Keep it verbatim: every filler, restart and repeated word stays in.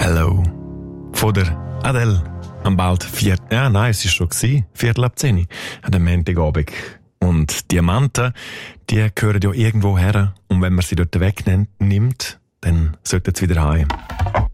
Hello. Von der Adele. Am bald vier, ja nein, es ist schon gewesen, Viertel ab zehn, an dem Montagabend. Und Diamanten, die gehören ja irgendwo her. Und wenn man sie dort wegnimmt, dann sollten sie wieder heim.